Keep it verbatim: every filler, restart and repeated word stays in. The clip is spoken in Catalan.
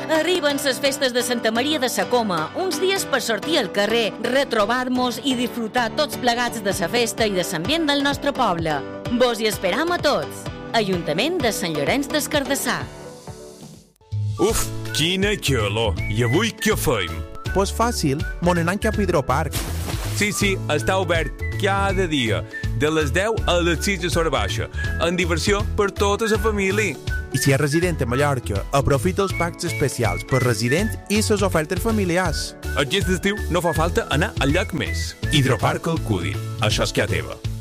Arriben les festes de Santa Maria de la Coma, uns dies per sortir al carrer, retrobar-nos i disfrutar tots plegats de la festa i de l'ambient del nostre poble. Vos hi esperam a tots. Ajuntament de Sant Llorenç des Cardassar. Uf, quina calor! I avui què fem? Pues fàcil, mon anant cap a Hidroparc. Sí, sí, està obert cada dia, de les deu a les sis de l'hora baixa, amb diversió per tota la família. I si és resident a Mallorca, aprofita els packs especials per residents i les ofertes familiars. Aquest estiu no fa falta anar al lloc més. Hidroparc Alcúdia, això és que a teva.